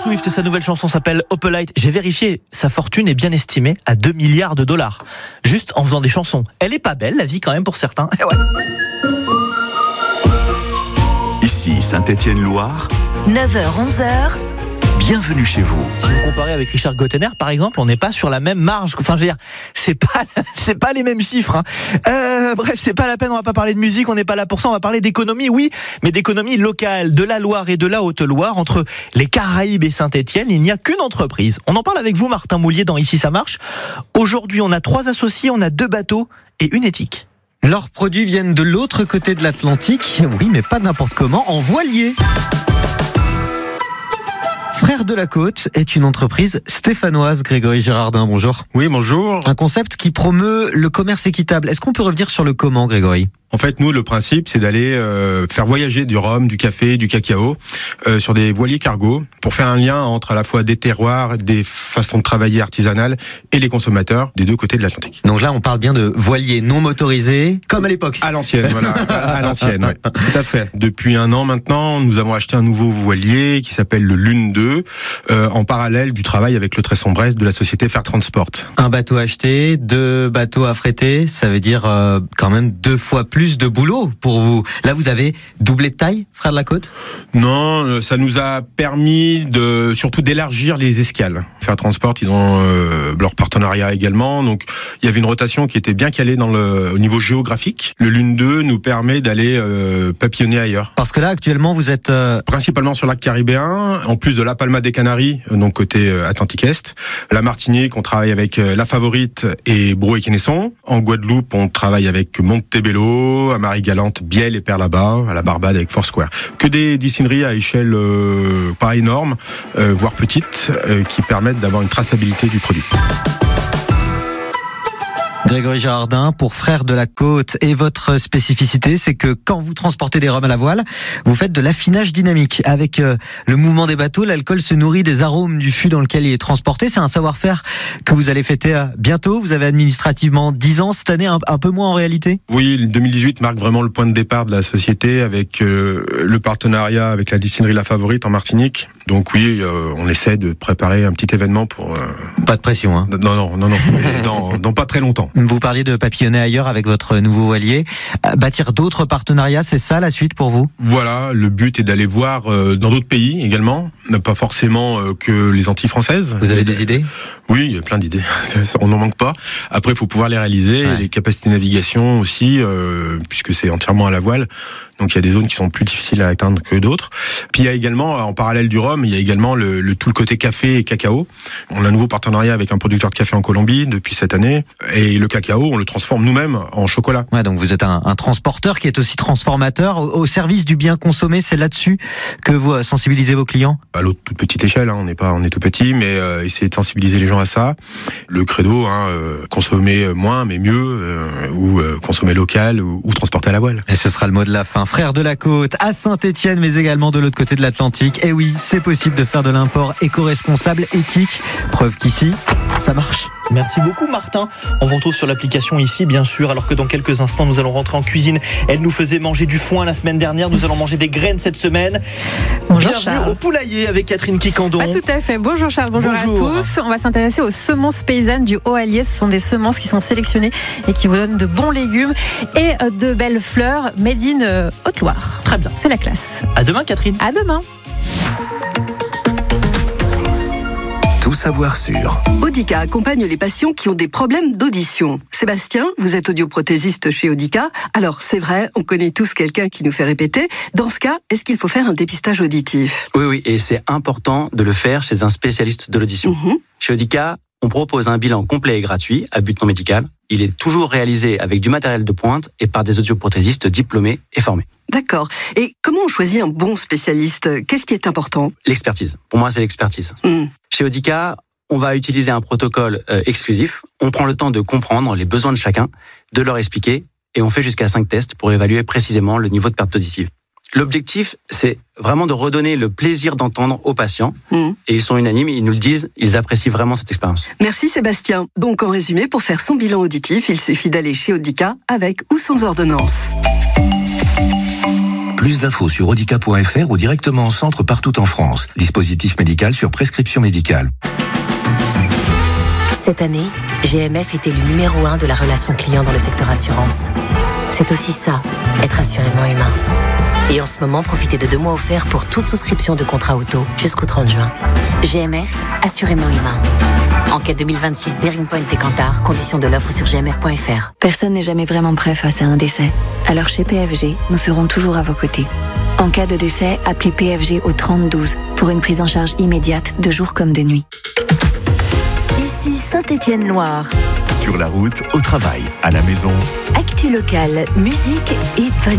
Swift, sa nouvelle chanson s'appelle Opalite. J'ai vérifié, sa fortune est bien estimée à 2 milliards de dollars. Juste en faisant des chansons. Elle est pas belle, la vie quand même pour certains. Et ouais. Ici Saint-Étienne-Loire, 9h-11h. bienvenue chez vous. Si vous comparez avec Richard Gottener, par exemple, on n'est pas sur la même marge. Enfin, je veux dire, c'est pas les mêmes chiffres. Bref, c'est pas la peine. On va pas parler de musique. On n'est pas là pour ça. On va parler d'économie, oui, mais d'économie locale, de la Loire et de la Haute-Loire, entre les Caraïbes et Saint-Étienne. Il n'y a qu'une entreprise. On en parle avec vous, Martin Moulier, dans Ici ça marche. Aujourd'hui, on a 3 associés, on a 2 bateaux et une éthique. Leurs produits viennent de l'autre côté de l'Atlantique, oui, mais pas n'importe comment, en voilier. Frères de la Côte est une entreprise stéphanoise. Grégory Girardin, bonjour. Oui, bonjour. Un concept qui promeut le commerce équitable. Est-ce qu'on peut revenir sur le comment, Grégory ? En fait, nous, le principe, c'est d'aller faire voyager du rhum, du café, du cacao sur des voiliers cargo pour faire un lien entre à la fois des terroirs, des façons de travailler artisanales et les consommateurs des 2 côtés de l'Atlantique. Donc là, on parle bien de voiliers non motorisés, comme à l'époque. À l'ancienne, voilà. À l'ancienne, oui. Tout à fait. Depuis 1 an maintenant, nous avons acheté un nouveau voilier qui s'appelle le Lune 2, en parallèle du travail avec le Tresson-Brest de la société Fair Transport. Un bateau acheté, 2 bateaux affrétés, ça veut dire quand même 2 fois plus de boulot pour vous. Là, vous avez doublé de taille, Frères de la Côte ? Non, ça nous a permis surtout d'élargir les escales. Fair Transport, ils ont leur partenariat également, donc il y avait une rotation qui était bien calée au niveau géographique. Le Lune 2 nous permet d'aller papillonner ailleurs. Parce que là, actuellement, vous êtes... Principalement sur l'arc caribéen, en plus de la Palma des Canaries, donc côté Atlantique Est. La Martinique, on travaille avec La Favorite et Brou-et-Quesnesson. En Guadeloupe, on travaille avec Montebello, à Marie-Galante, Biel et Perlaba, à la Barbade avec Foursquare. Que des distilleries à échelle pas énorme, voire petite, qui permettent d'avoir une traçabilité du produit. Grégory Girardin, pour Frères de la Côte, et votre spécificité, c'est que quand vous transportez des rhums à la voile, vous faites de l'affinage dynamique. Avec le mouvement des bateaux, l'alcool se nourrit des arômes du fût dans lequel il est transporté. C'est un savoir-faire que vous allez fêter bientôt. Vous avez administrativement 10 ans cette année, un peu moins en réalité. Oui, 2018 marque vraiment le point de départ de la société avec le partenariat avec la distillerie La Favorite en Martinique. Donc oui, on essaie de préparer un petit événement pour... Pas de pression, hein. Non, dans pas très longtemps. Vous parliez de papillonner ailleurs avec votre nouveau voilier. Bâtir d'autres partenariats, c'est ça la suite pour vous ? Voilà, le but est d'aller voir dans d'autres pays également, pas forcément que les Antilles françaises. Vous avez des idées ? Oui, il y a plein d'idées, on n'en manque pas. Après, il faut pouvoir les réaliser, les capacités de navigation aussi, puisque c'est entièrement à la voile. Donc il y a des zones qui sont plus difficiles à atteindre que d'autres. Puis il y a également, en parallèle du rhum, il y a également tout le côté café et cacao. On a un nouveau partenariat avec un producteur de café en Colombie depuis cette année. Et le cacao, on le transforme nous-mêmes en chocolat. Ouais, donc vous êtes un transporteur qui est aussi transformateur au service du bien consommé. C'est là-dessus que vous sensibilisez vos clients ? À l'autre toute petite échelle, on est tout petit, mais essayer de sensibiliser les gens à ça. Le credo, consommer moins mais mieux, ou consommer local ou transporter à la voile. Et ce sera le mot de la fin. Frères de la Côte, à Saint-Étienne, mais également de l'autre côté de l'Atlantique. Et oui, c'est possible de faire de l'import éco-responsable, éthique. Preuve qu'ici, ça marche. Merci beaucoup Martin. On vous retrouve sur l'application Ici, bien sûr, alors que dans quelques instants, nous allons rentrer en cuisine. Elle nous faisait manger du foin la semaine dernière. Nous allons manger des graines cette semaine. Bonjour Bienvenue Charles. Au poulailler avec Catherine Quicandon. Tout à fait. Bonjour Charles, bonjour à tous. On va s'intéresser aux semences paysannes du Haut-Allier. Ce sont des semences qui sont sélectionnées et qui vous donnent de bons légumes et de belles fleurs made in Haute-Loire. Très bien. C'est la classe. À demain Catherine. À demain. Tout savoir sur Audica accompagne les patients qui ont des problèmes d'audition. Sébastien, vous êtes audioprothésiste chez Audica. Alors, c'est vrai, on connaît tous quelqu'un qui nous fait répéter. Dans ce cas, est-ce qu'il faut faire un dépistage auditif ? Oui, et c'est important de le faire chez un spécialiste de l'audition. Chez Audica, on propose un bilan complet et gratuit à but non médical. Il est toujours réalisé avec du matériel de pointe et par des audioprothésistes diplômés et formés. D'accord. Et comment on choisit un bon spécialiste ? Qu'est-ce qui est important ? L'expertise. Pour moi, c'est l'expertise. Chez Audica, on va utiliser un protocole exclusif. On prend le temps de comprendre les besoins de chacun, de leur expliquer, et on fait jusqu'à 5 tests pour évaluer précisément le niveau de perte auditive. L'objectif, c'est vraiment de redonner le plaisir d'entendre aux patients. Et ils sont unanimes, ils nous le disent, ils apprécient vraiment cette expérience. Merci Sébastien. Donc en résumé, pour faire son bilan auditif, il suffit d'aller chez Audica avec ou sans ordonnance. Plus d'infos sur audica.fr ou directement en centre partout en France. Dispositif médical sur prescription médicale. Cette année, GMF est élu numéro 1 de la relation client dans le secteur assurance. C'est aussi ça, être assurément humain. Et en ce moment, profitez de 2 mois offerts pour toute souscription de contrat auto jusqu'au 30 juin. GMF, assurément humain. Enquête 2026, Bearing Point et Kantar, conditions de l'offre sur gmf.fr. Personne n'est jamais vraiment prêt face à un décès. Alors chez PFG, nous serons toujours à vos côtés. En cas de décès, appelez PFG au 3012 pour une prise en charge immédiate de jour comme de nuit. Ici Saint-Étienne-Loire. Sur la route, au travail, à la maison. Actu locale, musique et